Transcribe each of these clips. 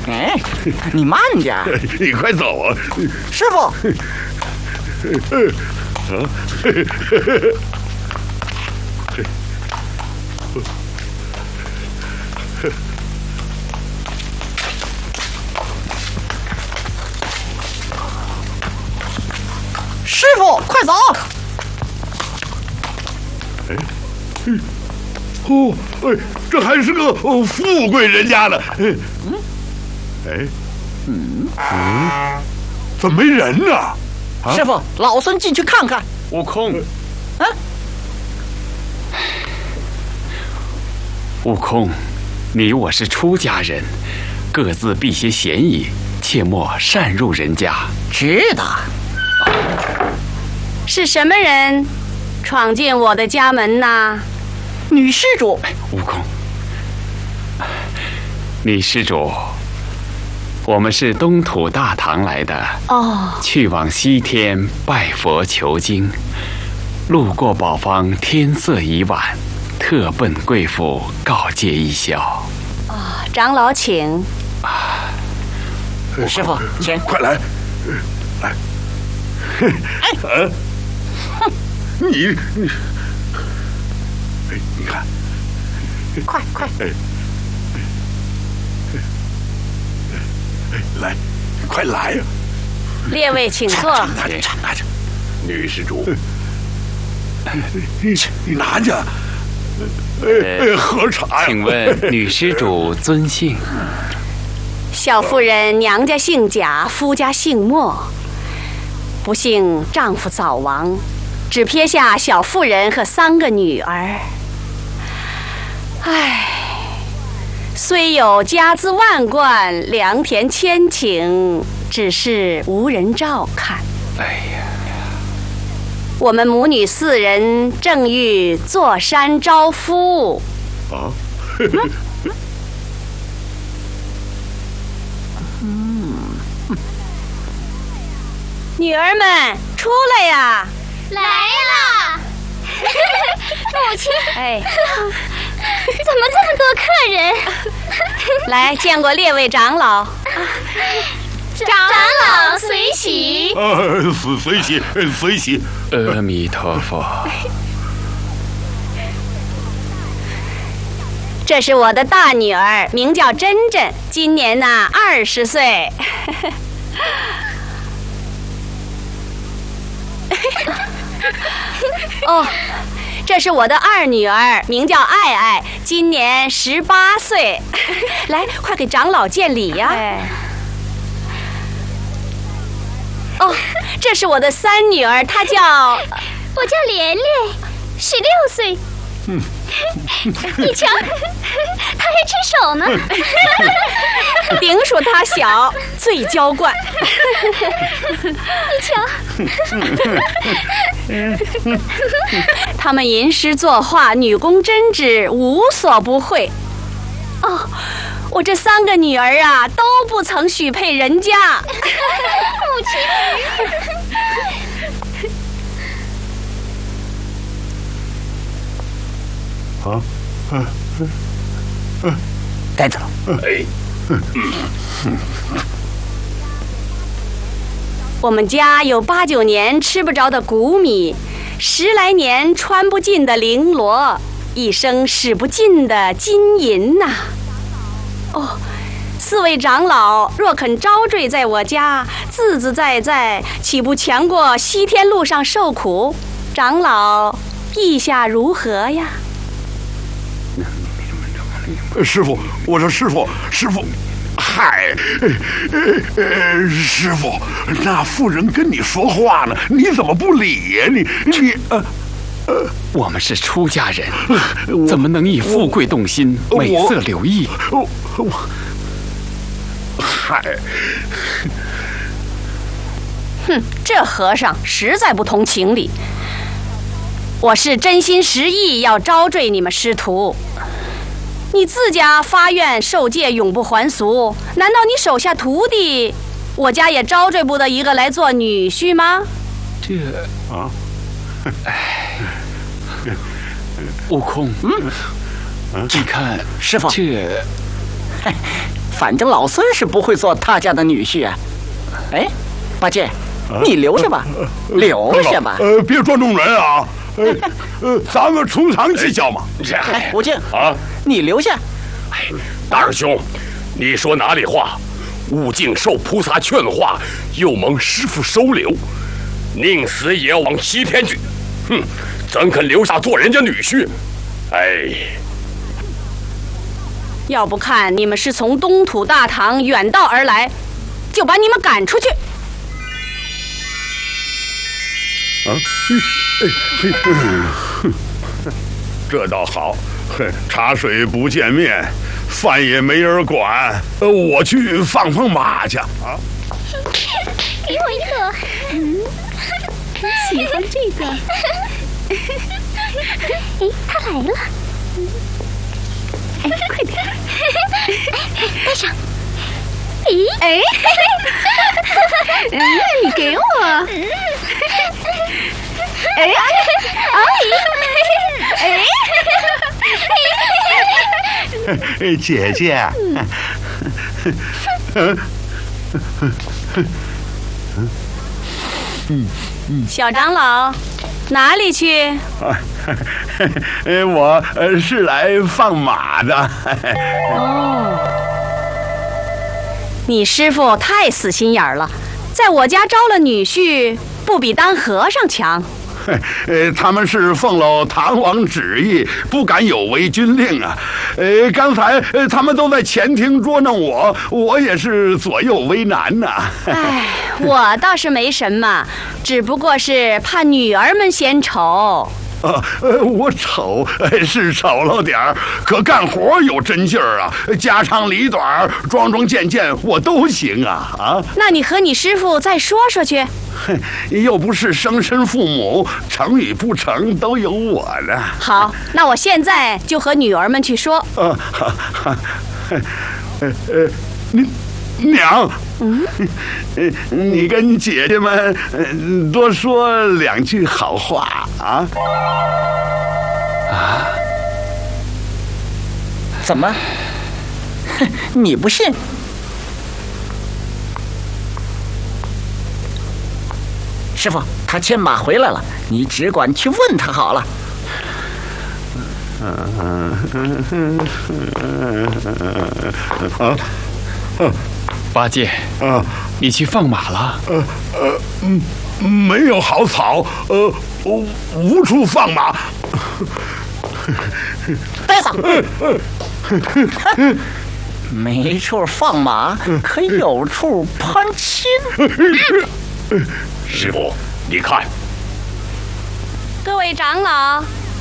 哎，你慢点， 你快走啊！ 师傅。师傅，快走！ 这还是个富贵人家呢。怎么没人呢？ 师傅，老孙进去看看。 悟空，悟空，你我是出家人，各自避些嫌疑，切莫擅入人家。 知道。 是什么人闯进我的家门呐？ 女施主。 悟空，女施主，我们是东土大唐来的，去往西天拜佛求经，路过宝方，天色已晚，特奔贵府告诫一宵。 长老请。 师傅，请， 快来，来。你看， 快！ 来，快来呀！ 列位请坐。 拿着，女施主，你拿着。喝茶呀！ 请问女施主尊姓？ 小妇人娘家姓贾，夫家姓莫。不幸丈夫早亡，只撇下小妇人和3个女儿。唉，虽有家资万贯，良田千顷，只是无人照看。 哎呀， 我们母女4人正欲坐山招夫。女儿们出来呀！ 来了。母亲。 哎， 怎么这么多客人？ 来，见过列位长老。 长老随喜。 随喜。 阿弥陀佛。 这是我的大女儿，名叫珍珍，今年20岁。这是我的2女儿，名叫爱爱，今年18岁。来，快给长老见礼呀！这是我的3女儿，她叫…… 我叫莲莲，16岁。你瞧，她还吃手呢。 顶属她小，最娇惯。 你瞧， 他们吟诗作画，女工针织，无所不会。我这3个女儿都不曾许配人家。 母亲。 该走了。 我们家有8、9年吃不着的谷米，10来年穿不尽的绫罗，一生使不尽的金银呐。4位长老若肯招赘在我家，自自在在，岂不强过西天路上受苦？长老意下如何呀？ 师傅，我说师傅，嗨，师傅，那妇人跟你说话呢，你怎么不理呀？你我们是出家人，怎么能以富贵动心，美色留意？ 嗨， 这和尚实在不通情理。我是真心实意要招赘你们师徒，你自家发愿受戒永不还俗，难道你手下徒弟，我家也招赘不得一个来做女婿吗？ 悟空，你看师傅， 反正老孙是不会做他家的女婿啊。哎，八戒，你留下吧，留下吧。 别捉弄人啊！咱们从长计较嘛。 哎，吴敬啊，你留下。 哎，大师兄，你说哪里话？悟净受菩萨劝化，又蒙师父收留，宁死也要往西天去。哼，怎肯留下做人家女婿？哎， 要不看你们是从东土大唐远道而来，就把你们赶出去。 这倒好，茶水不见面，饭也没人管，我去放马去啊！ 给我一个， 喜欢这个。 哎，他来了， 哎，快点， 带上。咦， 哎，你给我。哎， 哎，姐姐， 小长老，哪里去？ 我是来放马的。 哦，你师父太死心眼儿了，在我家招了女婿，不比当和尚强。 他们是奉了唐王旨意，不敢有违军令啊。刚才他们都在前厅捉弄我，我也是左右为难呐。 哎，我倒是没什么，只不过是怕女儿们嫌丑。 我丑是丑了点儿，可干活有真劲儿啊，家长里短、桩桩件件我都行啊！ 那你和你师父再说说去。 又不是生身父母，成与不成都有我呢。 好，那我现在就和女儿们去说。 娘，你跟姐姐们多说两句好话啊！ 啊？怎么？你不信？师傅，他牵马回来了，你只管去问他好了。 八戒，你去放马了？ 没有好草，无处放马。 呆子，没处放马，可有处攀亲。 师父，你看， 各位长老，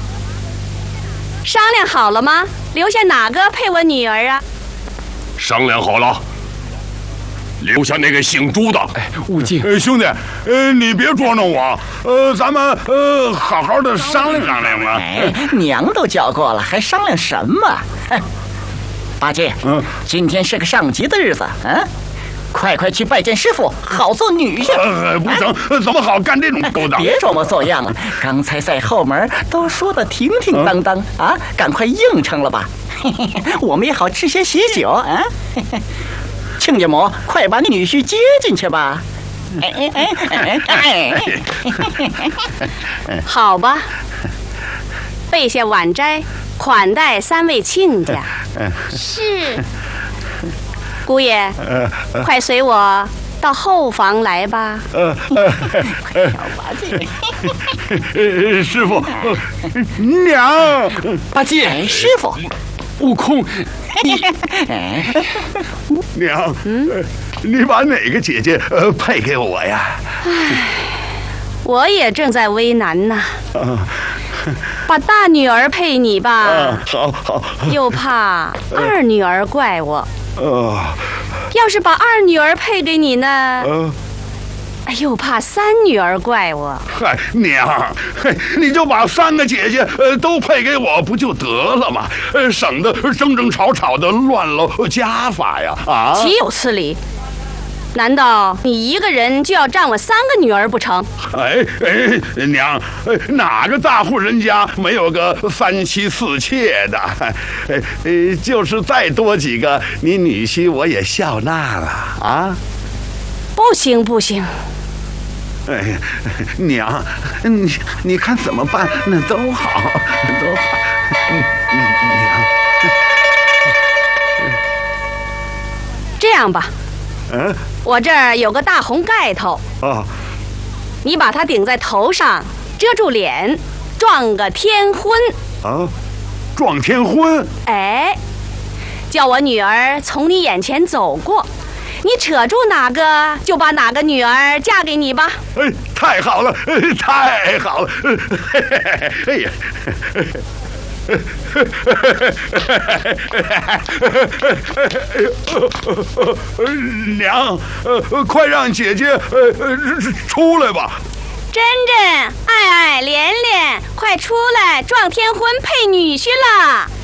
商量好了吗？留下哪个配我女儿啊？ 商量好了，留下那个姓朱的。 哎，悟净， 兄弟，你别捉弄我，咱们好好的商量商量嘛。 哎，娘都叫过了，还商量什么？八戒，今天是个上集的日子，快去拜见师傅，好做女婿。 不成，怎么好干这种勾当？ 别装模作样了，刚才在后门都说的停停当当啊，赶快应承了吧，我们也好吃些喜酒啊。亲家母，快把你女婿接进去吧。 好吧，备下晚斋，款待3位亲家。 是。 姑爷，快随我到后房来吧。 师傅，娘， 八戒，师傅， 悟空， 娘，你把哪个姐姐配给我呀？ 我也正在为难呢。把大女儿配你吧。 好。 又怕二女儿怪我。要是把二女儿配给你呢？又怕3女儿怪我。 嗨，娘，你就把3个姐姐都配给我不就得了吗？省得争吵的乱了家法呀！啊， 岂有此理！ 难道你一个人就要占我3个女儿不成？ 娘，哪个大户人家没有个3妻4妾的？就是再多几个，你女婿我也笑纳了啊！ 不行不行。 娘，你看怎么办？那都好，都好。娘， 这样吧，我这儿有个大红盖头，你把它顶在头上，遮住脸，撞个天婚。 撞天婚？ 叫我女儿从你眼前走过，你扯住哪个就把哪个女儿嫁给你吧。 太好了，太好了！哎呀！娘，快让姐姐出来吧！ 珍珍、爱爱、连连，快出来撞天婚配女婿了！